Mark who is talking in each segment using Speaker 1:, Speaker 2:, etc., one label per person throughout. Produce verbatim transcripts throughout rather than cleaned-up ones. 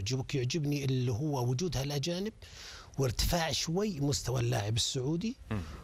Speaker 1: يعجبك. يعجبني اللي هو وجودها الأجانب وارتفاع شوي مستوى اللاعب السعودي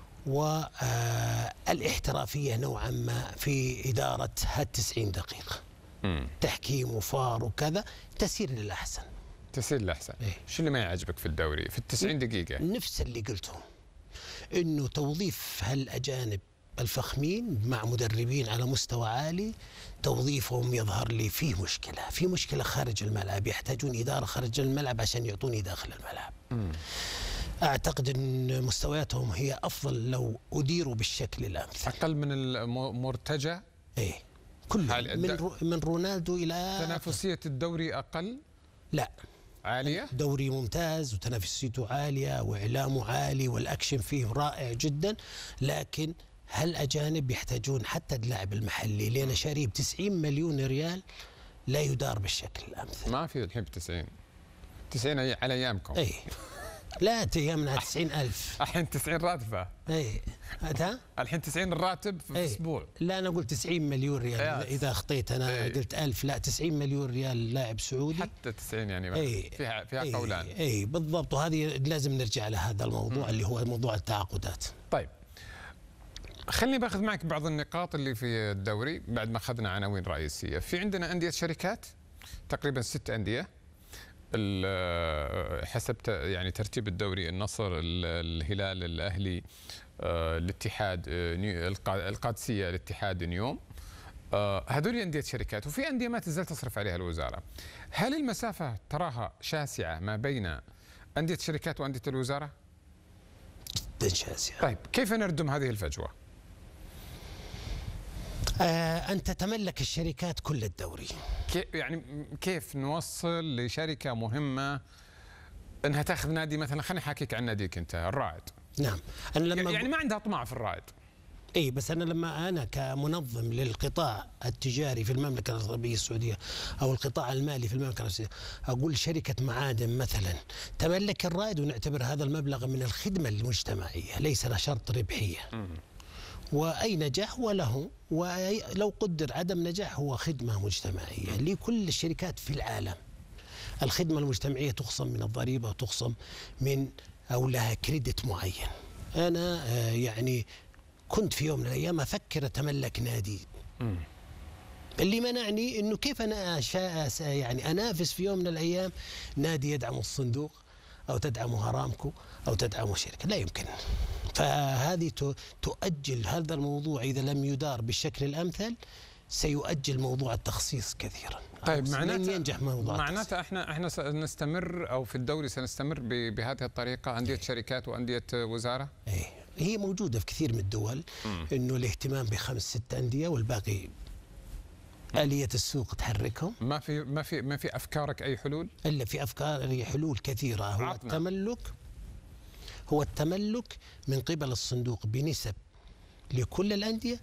Speaker 1: والاحترافية نوعا ما في إدارة هالتسعين دقيقة. مم. تحكيم وفار وكذا تسير للأحسن.
Speaker 2: تسير للأحسن. إيه؟ شو اللي ما يعجبك في الدوري في التسعين دقيقة؟
Speaker 1: نفس اللي قلتهم، إنه توظيف هالأجانب الفخمين مع مدربين على مستوى عالي، توظيفهم يظهر لي فيه مشكلة، في مشكلة خارج الملعب، يحتاجون إدارة خارج الملعب عشان يعطوني داخل الملعب. مم. أعتقد أن مستوياتهم هي أفضل لو أديروا بالشكل الأمثل.
Speaker 2: أقل من المرتجى؟
Speaker 1: إيه كله من, رو من رونالدو إلى
Speaker 2: تنافسية الدوري أقل؟
Speaker 1: لا
Speaker 2: عالية؟
Speaker 1: دوري ممتاز وتنافسيته عالية وإعلامه عالي والأكشن فيه رائع جدا، لكن هل أجانب يحتاجون حتى اللاعب المحلي اللي أنا شاريه ب تسعين مليون ريال لا يدار بالشكل الأمثل.
Speaker 2: ما في الحين تسعين تسعين على أيامكم.
Speaker 1: إيه لا أيامنا تسعين ألف.
Speaker 2: الحين تسعين راتبة.
Speaker 1: إيه هذا
Speaker 2: الحين تسعين الراتب في
Speaker 1: ايه
Speaker 2: أسبوع.
Speaker 1: لا أنا قلت تسعين مليون ريال. ايه إذا أخطيت أنا ايه قلت ألف. لا تسعين مليون ريال لاعب سعودي
Speaker 2: حتى تسعين يعني
Speaker 1: ايه
Speaker 2: فيها فيها
Speaker 1: ايه
Speaker 2: قولان.
Speaker 1: اي بالضبط، وهذه لازم نرجع لهذا الموضوع م. اللي هو موضوع التعاقدات.
Speaker 2: طيب خليني باخذ معك بعض النقاط اللي في الدوري بعد ما اخذنا عناوين رئيسيه. في عندنا انديه شركات تقريبا ست انديه حسب يعني ترتيب الدوري: النصر، الهلال، الاهلي، الاتحاد، القادسيه، الاتحاد، نيوم. هذول انديه شركات، وفي انديه ما تزال تصرف عليها الوزاره. هل المسافه تراها شاسعه ما بين انديه شركات وانديه الوزاره؟
Speaker 1: جدا شاسعه.
Speaker 2: طيب كيف نردم هذه الفجوه؟
Speaker 1: آه أن تتملك الشركات كل الدوري.
Speaker 2: كيف يعني كيف نوصل لشركة مهمة أنها تأخذ نادي مثلا؟ خليني أحكيك عن ناديك أنت الرائد.
Speaker 1: نعم أنا لما
Speaker 2: يعني ما عندها طمع في الرائد.
Speaker 1: اي بس انا لما انا كمنظم للقطاع التجاري في المملكه العربيه السعوديه او القطاع المالي في المملكه العربيه السعوديه، اقول شركه معادن مثلا تملك الرائد ونعتبر هذا المبلغ من الخدمه المجتمعيه، ليس له شرط ربحيه. م. واي نجاح وله، ولو قدر عدم نجاح هو خدمه مجتمعيه لكل الشركات في العالم. الخدمه المجتمعيه تخصم من الضريبه وتخصم من او لها كريدت معين. انا آه يعني كنت في يوم من الايام افكر اتملك نادي. م. اللي منعني انه كيف انا يعني انافس في يوم من الايام نادي يدعم الصندوق او تدعمه ارامكو او تدعمه شركه، لا يمكن. فهذه تؤجل هذا الموضوع، اذا لم يدار بالشكل الامثل سيؤجل موضوع التخصيص كثيرا.
Speaker 2: طيب معناته
Speaker 1: ينجح موضوع
Speaker 2: معناته احنا احنا سنستمر او في الدوري سنستمر بهذه الطريقه، انديه ايه. شركات وانديه وزاره؟
Speaker 1: ايه هي موجوده في كثير من الدول. م. انه الاهتمام بخمس ست انديه والباقي آلية السوق تحركهم.
Speaker 2: ما في ما في ما في افكارك اي حلول؟
Speaker 1: الا في افكار، هي حلول كثيره. هو عطنا. التملك هو التملك من قبل الصندوق بنسب لكل الانديه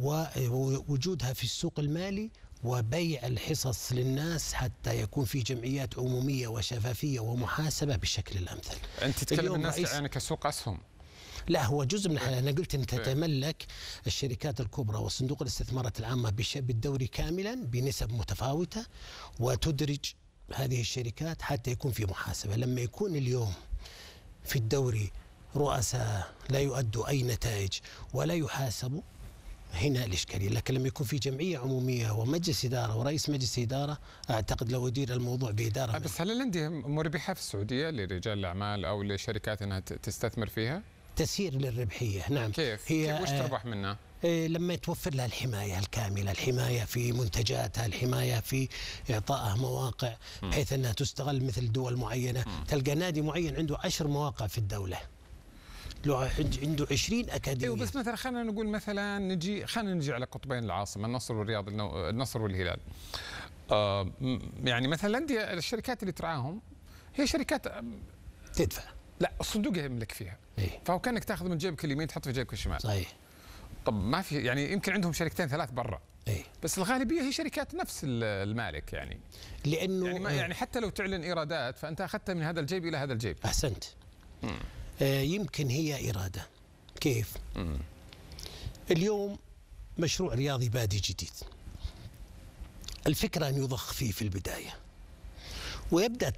Speaker 1: ووجودها في السوق المالي وبيع الحصص للناس حتى يكون في جمعيات عموميه وشفافيه ومحاسبه بالشكل الامثل.
Speaker 2: انت تتكلم الناس يعني كسوق اسهم؟
Speaker 1: لا هو جزء من الحل. أنا قلت أن تتملك الشركات الكبرى وصندوق الاستثمارات العامة بالدوري كاملا بنسب متفاوتة، وتدرج هذه الشركات حتى يكون في محاسبة. لما يكون اليوم في الدوري رؤساء لا يؤدوا أي نتائج ولا يحاسبوا، هنا الإشكالية. لكن لما يكون في جمعية عمومية ومجلس إدارة ورئيس مجلس إدارة، أعتقد لو أدير الموضوع بإدارة.
Speaker 2: بس هل الأندية مربحة في السعودية لرجال الأعمال أو لشركات أنها تستثمر فيها؟
Speaker 1: تسير للربحية. نعم.
Speaker 2: كيف؟
Speaker 1: هي
Speaker 2: كيف وش تربح منها؟
Speaker 1: لما يتوفر لها الحماية الكاملة، الحماية في منتجاتها، الحماية في إعطائها مواقع بحيث أنها تستغل مثل دول معينة. م. تلقى نادي معين عنده عشر مواقع في الدولة، عنده عشرين أكاديمية.
Speaker 2: ايوه بس مثلا خلينا نقول مثلا نجي خلينا نجي على قطبين العاصمة، النصر والرياض، النصر والهلال. آه يعني مثلا الأندية الشركات اللي ترعاهم هي شركات
Speaker 1: تدفع.
Speaker 2: لا الصندوق يملك فيها. إيه؟ فهو كانك تاخذ من جيبك اليمين تحط في جيبك الشمال.
Speaker 1: صحيح.
Speaker 2: طب ما في يعني يمكن عندهم شركتين ثلاث برا.
Speaker 1: إيه؟ بس
Speaker 2: الغالبيه هي شركات نفس المالك يعني.
Speaker 1: لانه
Speaker 2: يعني, ما يعني حتى لو تعلن ايرادات فانت اخذتها من هذا الجيب الى هذا الجيب.
Speaker 1: احسنت. آه يمكن هي اراده. كيف؟ مم. اليوم مشروع رياضي بادي جديد، الفكره ان يضخ فيه في البدايه ويبدا